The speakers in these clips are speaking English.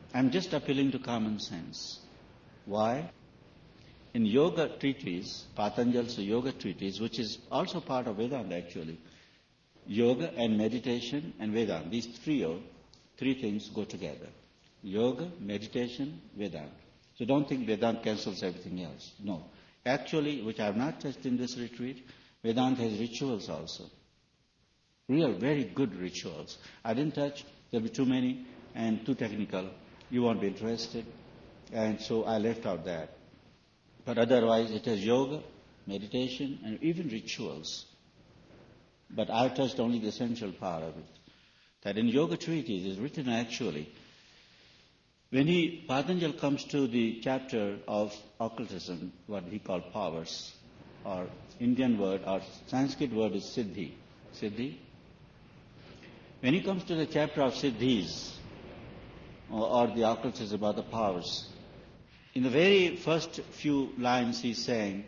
I'm just appealing to common sense. Why? In yoga treatise, Patanjal's yoga treatise, which is also part of Vedanta actually, yoga and meditation and Vedanta, these three things go together. Yoga, meditation, Vedanta. So don't think Vedanta cancels everything else. No. Actually, which I have not touched in this retreat, Vedanta has rituals also. Real, very good rituals. I didn't touch, there'll be too many and too technical. You won't be interested. And so I left out that. But otherwise it has yoga, meditation, and even rituals. But I've touched only the essential part of it. That in yoga treatise is written actually, when Patanjali comes to the chapter of occultism, what he called powers, or Indian word, or Sanskrit word is siddhi. Siddhi. When he comes to the chapter of siddhis, or the occultism about the powers, in the very first few lines he's saying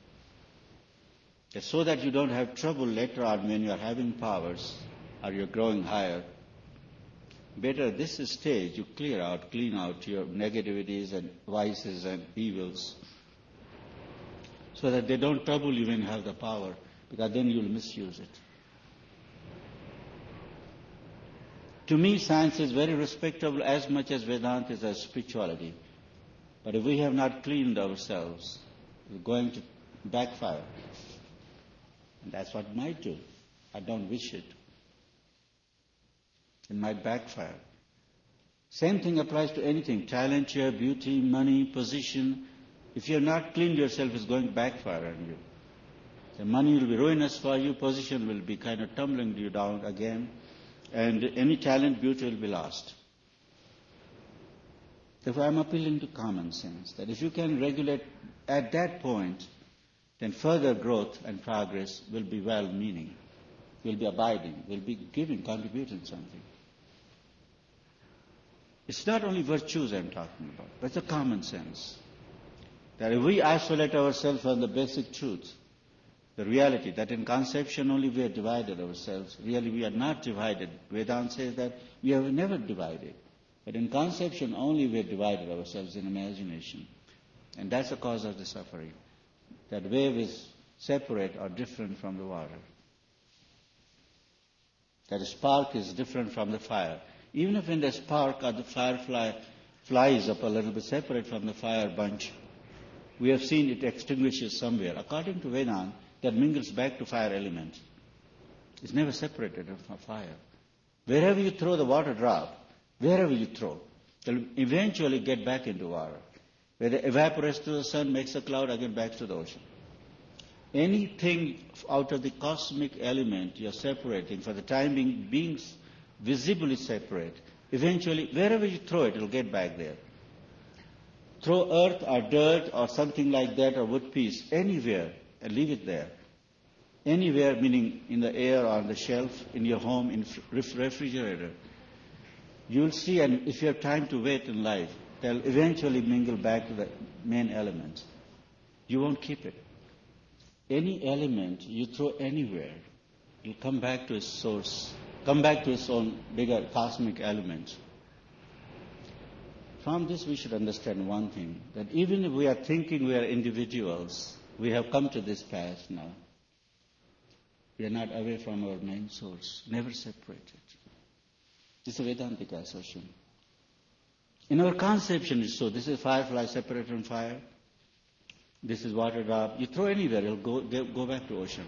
that so that you don't have trouble later on when you are having powers or you're growing higher, better at this stage you clean out your negativities and vices and evils so that they don't trouble you when you have the power, because then you'll misuse it. To me, science is very respectable as much as Vedanta is as spirituality. But if we have not cleaned ourselves, we're going to backfire. And that's what it might do. I don't wish it. It might backfire. Same thing applies to anything. Talent, beauty, money, position. If you have not cleaned yourself, it's going to backfire on you. The money will be ruinous for you. Position will be kind of tumbling you down again. And any talent, beauty will be lost. Therefore, I'm appealing to common sense, that if you can regulate at that point, then further growth and progress will be well-meaning, will be abiding, will be giving, contributing something. It's not only virtues I'm talking about, but it's a common sense. That if we isolate ourselves from the basic truth, the reality, that in conception only we are divided ourselves. Really, we are not divided. Vedanta says that we have never divided. But in conception only we have divided ourselves in imagination. And that's the cause of the suffering. That wave is separate or different from the water. That spark is different from the fire. Even if in the spark or the firefly flies up a little bit separate from the fire bunch, we have seen it extinguishes somewhere. According to Vedanta, that mingles back to fire element. It's never separated from fire. Wherever you throw the water drop, wherever you throw, it'll eventually get back into water. Where it evaporates to the sun, makes a cloud, again back to the ocean. Anything out of the cosmic element you're separating, for the time being visibly separate, eventually, wherever you throw it, it'll get back there. Throw earth or dirt or something like that, or wood piece, anywhere, and leave it there. Anywhere, meaning in the air or on the shelf, in your home, in refrigerator. You'll see, and if you have time to wait in life, they'll eventually mingle back to the main element. You won't keep it. Any element you throw anywhere, you'll come back to its source, come back to its own bigger cosmic element. From this we should understand one thing, that even if we are thinking we are individuals, we have come to this path now. We are not away from our main source, never separated. This is a Vedantic assertion. In our conception it's so. This is firefly separated from fire. This is water drop. You throw anywhere, it'll go back to ocean.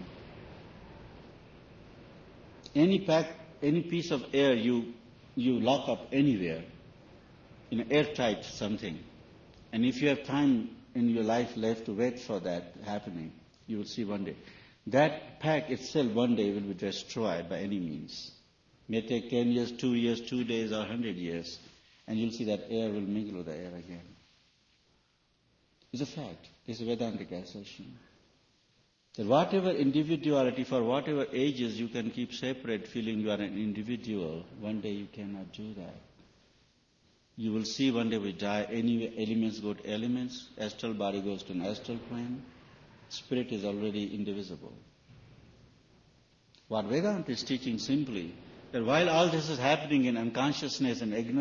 Any piece of air you lock up anywhere, in an airtight something, and if you have time in your life left to wait for that happening, you will see one day. That pack itself one day will be destroyed by any means. May take 10 years, 2 years, 2 days, or 100 years, and you'll see that air will mingle with the air again. It's a fact. It's a Vedantic assertion. That whatever individuality, for whatever ages you can keep separate, feeling you are an individual, one day you cannot do that. You will see one day we die, anyway, elements go to elements, astral body goes to an astral plane, spirit is already indivisible. What Vedanta is teaching simply, that while all this is happening in unconsciousness and ignorance,